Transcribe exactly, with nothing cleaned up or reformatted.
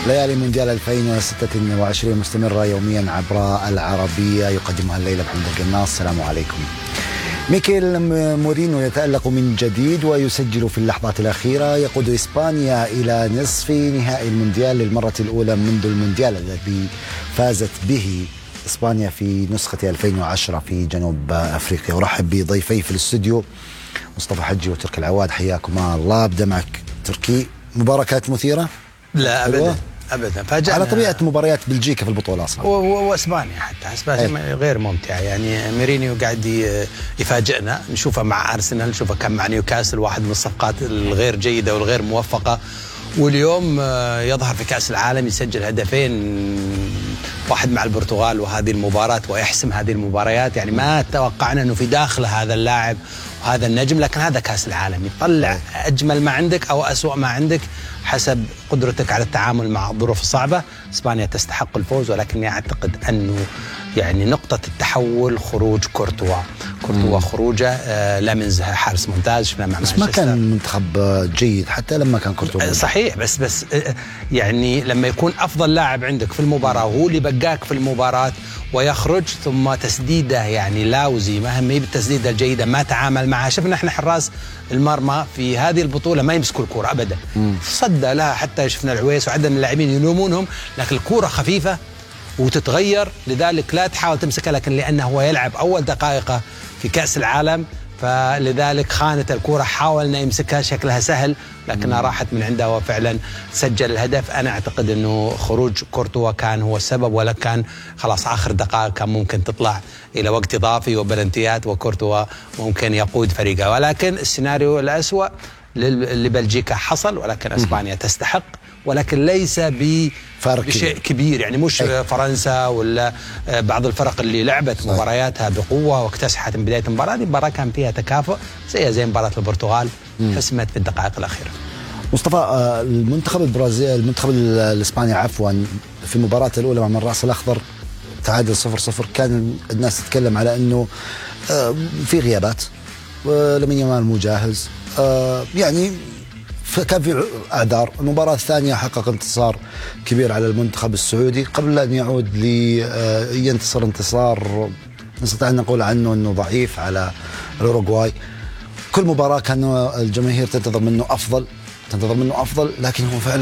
ليالي مونديال ألفين وستة وعشرين مستمرة يوميا عبر العربية، يقدمها الليلة محمد القناص. السلام عليكم. ميكيل مورينو يتألق من جديد ويسجل في اللحظات الأخيرة، يقود إسبانيا إلى نصف نهائي المونديال للمرة الأولى منذ المونديال الذي فازت به إسبانيا في نسخة ألفين وعشرة في جنوب أفريقيا. ورحب بضيفي في الاستوديو مصطفى حجي وتركي العواد، حياكما الله. أبدأ معك تركي، مباركات مثيرة؟ لا أبدا ابدا، فاجأنا على طبيعه مباريات بلجيكا في البطوله اصلا، واسبانيا حتى اسبانيا غير ممتعه. يعني مورينيو قاعد يفاجئنا، نشوفه مع ارسنال، نشوفه كان مع نيوكاسل، واحد من الصفقات الغير جيده والغير موفقه، واليوم يظهر في كاس العالم يسجل هدفين، واحد مع البرتغال وهذه المباراه، ويحسم هذه المباريات. يعني ما توقعنا انه في داخله هذا اللاعب وهذا النجم، لكن هذا كاس العالم، يطلع اجمل ما عندك او اسوأ ما عندك حسب قدرتك على التعامل مع الظروف الصعبه. اسبانيا تستحق الفوز، ولكني اعتقد انه يعني نقطه التحول خروج كورتوا. كورتوا خروجه آه لامنز حارس ممتاز، شفنا مع بس ما كان منتخب جيد حتى لما كان كورتوا. صحيح، بس بس آه يعني لما يكون افضل لاعب عندك في المباراه وهو اللي بقاك في المباراه ويخرج، ثم تسديده يعني لاوزي، ما هي بالتسديده الجيده، ما تعامل معها. شفنا احنا حراس المرمى في هذه البطوله ما يمسكوا الكره ابدا، صدى لها، حتى شفنا العويس وعدد من اللاعبين يلومونهم، لكن الكره خفيفه وتتغير، لذلك لا تحاول تمسكها. لكن لانه هو يلعب اول دقائقه في كاس العالم، فلذلك خانت الكرة، حاول انه يمسكها، شكلها سهل لكنها راحت من عنده وفعلا سجل الهدف. انا اعتقد انه خروج كورتوا كان هو السبب، ولا كان خلاص اخر دقائق كان ممكن تطلع الى وقت اضافي وبلنتيات وكورتوا ممكن يقود فريقه. ولكن السيناريو الأسوأ لبلجيكا حصل، ولكن اسبانيا تستحق، ولكن ليس بشيء كبير. يعني مش أي. فرنسا ولا بعض الفرق اللي لعبت صحيح. مبارياتها بقوة واكتسحت من بداية المباراة، دي مباراة كان فيها تكافؤ زي زي مباراة البرتغال، حسمت في الدقائق الأخيرة. مصطفى، المنتخب البرازيلي المنتخب الإسباني عفوا في مباراة الأولى مع الرأس الأخضر تعادل صفر صفر، كان الناس تتكلم على أنه في غيابات، لامين يامال مو جاهز، يعني كان في أعذار. المباراة الثانية حقق انتصار كبير على المنتخب السعودي قبل أن يعود لينتصر انتصار نستطيع أن نقول عنه أنه ضعيف على الأوروغواي. كل مباراة كان الجماهير تنتظر منه أفضل تنتظر منه أفضل لكن هو فعلا